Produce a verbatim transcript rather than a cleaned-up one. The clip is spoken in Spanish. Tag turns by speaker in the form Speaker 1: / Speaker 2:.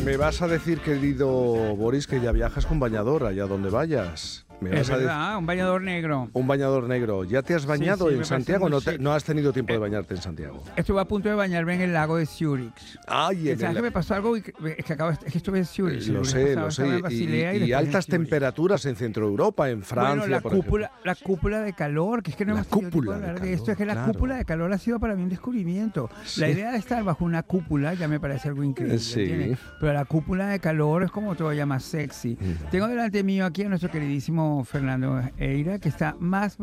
Speaker 1: Me vas a decir, querido Boris, que ya viajas con bañador allá donde vayas. Me
Speaker 2: Es
Speaker 1: vas a
Speaker 2: verdad, un bañador negro.
Speaker 1: Un bañador negro. ¿Ya te has bañado
Speaker 2: Sí, sí,
Speaker 1: en
Speaker 2: me
Speaker 1: Santiago?
Speaker 2: parece
Speaker 1: ¿No,
Speaker 2: muy
Speaker 1: te-
Speaker 2: chic.
Speaker 1: no has tenido tiempo de
Speaker 2: Eh,
Speaker 1: bañarte en Santiago?
Speaker 2: Estuve a punto de bañarme en el lago de Zurich.
Speaker 1: Ay, en
Speaker 2: ¿Sabes
Speaker 1: el-
Speaker 2: que me pasó algo? Y que- Es que, acabo, es que estuve en Zurich.
Speaker 1: Lo
Speaker 2: el lunes
Speaker 1: sé,
Speaker 2: pasado
Speaker 1: lo
Speaker 2: estaba en
Speaker 1: sé. Y,
Speaker 2: Basilea
Speaker 1: y
Speaker 2: después en
Speaker 1: altas
Speaker 2: Zurich.
Speaker 1: temperaturas en Centro Europa, en Francia,
Speaker 2: Bueno, la
Speaker 1: por
Speaker 2: cúpula,
Speaker 1: ejemplo.
Speaker 2: la cúpula de calor, que es que no
Speaker 1: La
Speaker 2: hemos tenido tiempo
Speaker 1: cúpula
Speaker 2: de
Speaker 1: de
Speaker 2: hablar de, esto,
Speaker 1: calor,
Speaker 2: es que la
Speaker 1: claro.
Speaker 2: cúpula de calor ha sido para mí un descubrimiento.
Speaker 1: Sí.
Speaker 2: La idea de estar bajo una cúpula ya me parece algo increíble,
Speaker 1: Sí.
Speaker 2: ¿entiendes? Pero la cúpula de calor es como todavía más sexy.
Speaker 1: Mm.
Speaker 2: Tengo delante mío aquí a nuestro queridísimo Fernando Eira, que está más